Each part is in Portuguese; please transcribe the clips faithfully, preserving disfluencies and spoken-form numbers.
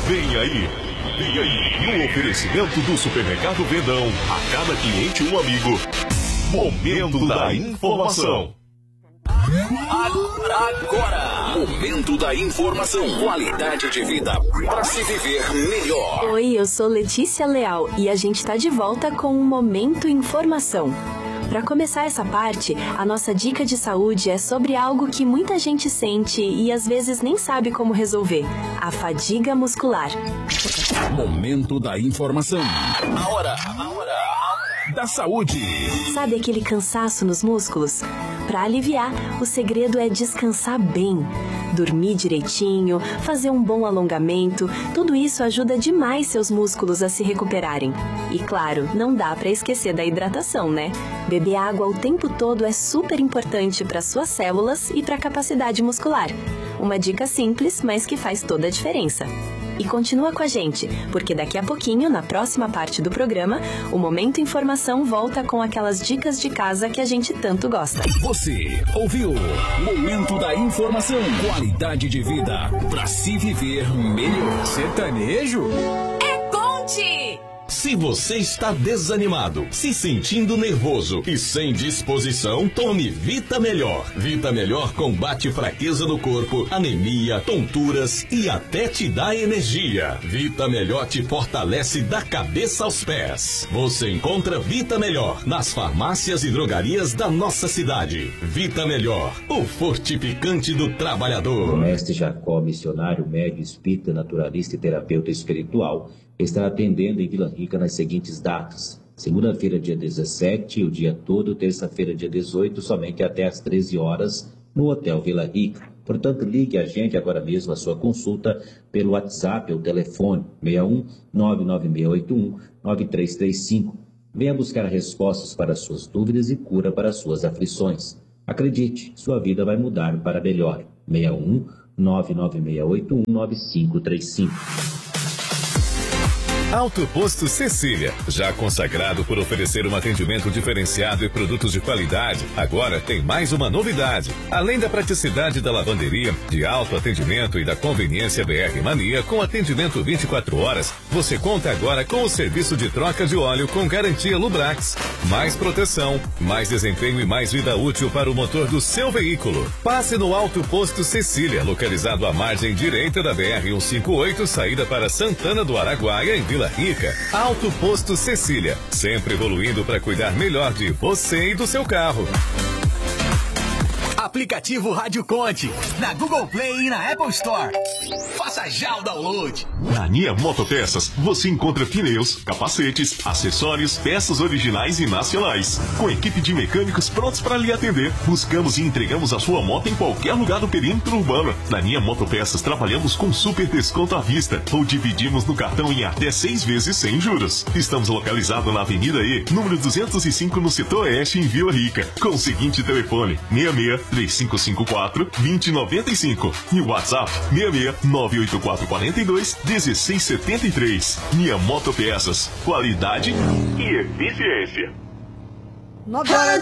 Vem aí, vem aí, no oferecimento do Supermercado Verdão, a cada cliente um amigo. Momento da Informação. Agora, Momento da Informação. Qualidade de vida para se viver melhor. Oi, eu sou Letícia Leal e a gente tá de volta com o Momento Informação. Para começar essa parte, a nossa dica de saúde é sobre algo que muita gente sente e às vezes nem sabe como resolver: a fadiga muscular. Momento da Informação. A hora, a hora, a hora da saúde. Sabe aquele cansaço nos músculos? Para aliviar, o segredo é descansar bem. Dormir direitinho, fazer um bom alongamento, tudo isso ajuda demais seus músculos a se recuperarem. E claro, não dá para esquecer da hidratação, né? Beber água o tempo todo é super importante para suas células e para a capacidade muscular. Uma dica simples, mas que faz toda a diferença. E continua com a gente, porque daqui a pouquinho, na próxima parte do programa, o Momento Informação volta com aquelas dicas de casa que a gente tanto gosta. Você ouviu Momento da Informação. Qualidade de vida para se viver melhor. Sertanejo? É Conte! Se você está desanimado, se sentindo nervoso e sem disposição, tome Vita Melhor. Vita Melhor combate fraqueza no corpo, anemia, tonturas e até te dá energia. Vita Melhor te fortalece da cabeça aos pés. Você encontra Vita Melhor nas farmácias e drogarias da nossa cidade. Vita Melhor, o fortificante do trabalhador. O mestre Jacó, missionário, médio, espírita, naturalista e terapeuta espiritual, estará atendendo em Vila Rica nas seguintes datas: segunda-feira, dia dezessete, o dia todo; terça-feira, dia dezoito, somente até às treze horas, no Hotel Vila Rica. Portanto, ligue a gente agora mesmo a sua consulta pelo WhatsApp ou telefone seis um nove nove seis oito um nove três três cinco. Venha buscar respostas para suas dúvidas e cura para suas aflições. Acredite, sua vida vai mudar para melhor. seis um nove nove seis oito um nove cinco três cinco. Alto Posto Cecília, já consagrado por oferecer um atendimento diferenciado e produtos de qualidade, agora tem mais uma novidade. Além da praticidade da lavanderia, de alto atendimento e da conveniência B R Mania com atendimento vinte e quatro horas, você conta agora com o serviço de troca de óleo com garantia Lubrax. Mais proteção, mais desempenho e mais vida útil para o motor do seu veículo. Passe no Alto Posto Cecília, localizado à margem direita da B R cento e cinquenta e oito, saída para Santana do Araguaia, em Vila Rica. Alto Posto Cecília, sempre evoluindo para cuidar melhor de você e do seu carro. Aplicativo Rádio Conte, na Google Play e na Apple Store. Faça já o download. Na Nia Motopeças, você encontra pneus, capacetes, acessórios, peças originais e nacionais. Com equipe de mecânicos prontos para lhe atender, buscamos e entregamos a sua moto em qualquer lugar do perímetro urbano. Na Nia Motopeças, trabalhamos com super desconto à vista ou dividimos no cartão em até seis vezes sem juros. Estamos localizados na Avenida E, número duzentos e cinco, no setor oeste, em Vila Rica, com o seguinte telefone: seis seis três cinco cinco quatro dois zero nove cinco e o WhatsApp seis seis nove oito quatro quatro dois um seis sete três. Nia Motopeças, qualidade e eficiência. nove horas.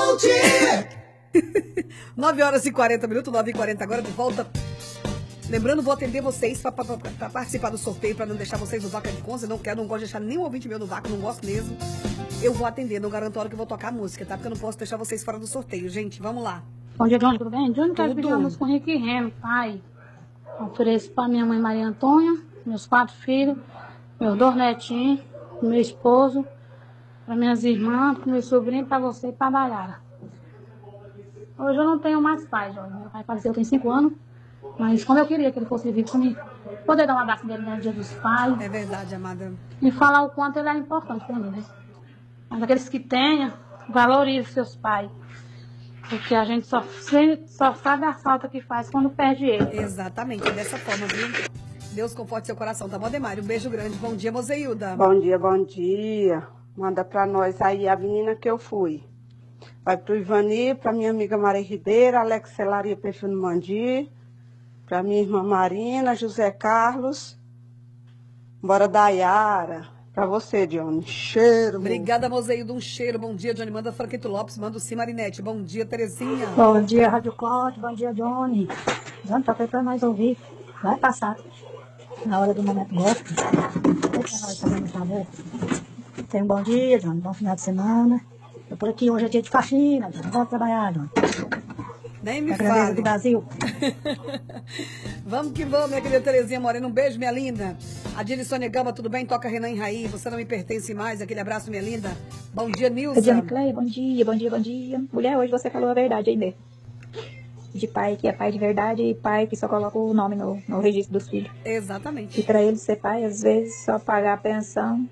nove horas e quarenta minutos, nove e quarenta agora, de volta. Lembrando, vou atender vocês para participar do sorteio, para não deixar vocês no vácuo de conta. Não quero, não gosto de deixar nenhum ouvinte meu no vácuo, não gosto mesmo. Eu vou atender, não garanto a hora que eu vou tocar a música, tá? Porque eu não posso deixar vocês fora do sorteio. Gente, vamos lá. Bom dia, Johnny, tudo bem? Johnny, quero Tudo. pedir uma música com Rick Remy, pai. Ofereço para minha mãe Maria Antônia, meus quatro filhos, meus dois netinhos, meu esposo, para minhas irmãs, para meu sobrinho, para você e para a Dayara. Hoje eu não tenho mais pai, Johnny. Meu pai faleceu tem cinco anos, mas como eu queria que ele fosse vivo comigo, poder dar um abraço dele no dia dos pais. É verdade, amada. E falar o quanto ele é importante para mim, né? Mas aqueles que tenham, valorize seus pais. Porque a gente só, só sabe a falta que faz quando perde ele. Exatamente, é dessa forma, viu? Deus conforte seu coração, tá bom, Demário? Um beijo grande. Bom dia, Mozeilda. Bom dia, bom dia. Manda pra nós aí a menina que eu fui. Vai pro Ivani, pra minha amiga Maria Ribeiro, Alex Celaria Perfil no Mandi, pra minha irmã Marina, José Carlos, bora Dayara. Pra você, Johnny. Cheiro. Obrigada, Mozeildo. Um cheiro. Bom dia, Johnny. Manda Franquito Lopes. Manda o Sim Marinete. Bom dia, Terezinha. Bom dia, Rádio Cláudio. Bom dia, Johnny. Johnny, tá preparando mais ouvir. Vai passar. na hora do momento gospel. Deixa nós também, por favor. Tenha um bom dia, Johnny, bom final de semana. Eu por aqui, hoje é dia de faxina, Johnny. Vamos trabalhar, Johnny. Nem me A grandeza fale. do Brasil. Vamos que vamos, minha querida Terezinha Morena. Um beijo, minha linda. A Dini Sônia Gama, tudo bem? Toca Renan em Raí. Você não me pertence mais. Aquele abraço, minha linda. Bom dia, Nilson. Diane Clay, bom dia, bom dia, bom dia. Mulher, hoje você falou a verdade aí mesmo. De pai que é pai de verdade e pai que só coloca o nome no, no registro dos filhos. Exatamente. E pra ele ser pai, às vezes, só pagar a pensão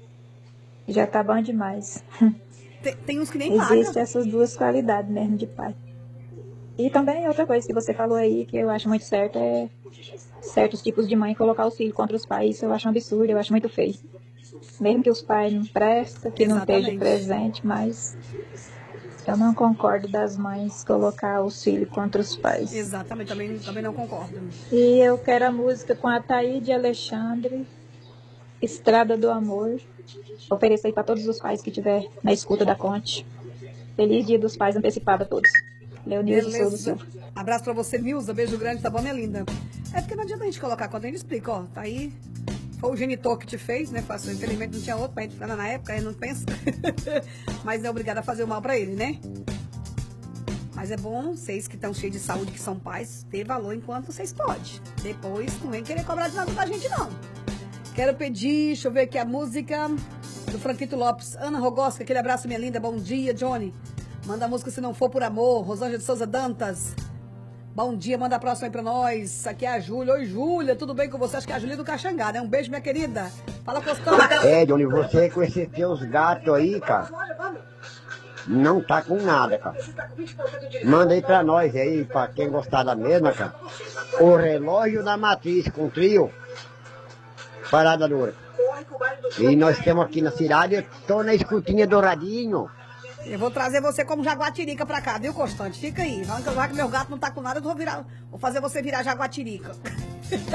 já tá bom demais. Tem, tem uns que nem pagam. Existem essas duas qualidades mesmo de pai. E também outra coisa que você falou aí, que eu acho muito certo, é certos tipos de mãe colocar os filhos contra os pais. Isso eu acho um absurdo, eu acho muito feio. Mesmo que os pais não prestem, que Exatamente. não esteja presente, mas eu não concordo das mães colocar os filhos contra os pais. Exatamente, também, também não concordo. E eu quero a música com a Taíde Alexandre, Estrada do Amor. Ofereço aí para todos os pais que estiver na escuta da Conte. Feliz Dia dos Pais antecipado a todos. Leonilson Souza Silva. Abraço pra você, Nilza. Beijo grande, tá bom, minha linda? É porque não adianta a gente colocar quando a gente explica, ó. Tá aí. Foi o genitor que te fez, né? Fácil, infelizmente não tinha outro pra gente falar na época, aí não pensa. Mas é obrigada a fazer o mal pra ele, né? Mas é bom, vocês que estão cheios de saúde, que são pais, ter valor enquanto vocês podem. Depois não vem querer cobrar de nada da gente, não. Quero pedir, deixa eu ver aqui a música do Franquito Lopes. Ana Rogosca, aquele abraço, minha linda. Bom dia, Johnny. Manda a música Se Não For Por Amor. Rosângela de Souza Dantas. Bom dia, manda a próxima aí pra nós. Aqui é a Júlia. Oi, Júlia, tudo bem com você? Acho que é a Júlia do Caxangá, né? Um beijo, minha querida. Fala, Costão. É, Johnny, você com esses teus gatos aí, cara, não tá com nada, cara. Manda aí pra nós aí, pra quem gostar da mesma, cara. O relógio da matriz com trio. Parada dura. E nós estamos aqui na cidade, eu tô na escutinha do radinho. Eu vou trazer você como jaguatirica pra cá, viu, Constante? Fica aí. Já que meu gato não tá com nada, eu vou, virar, vou fazer você virar jaguatirica.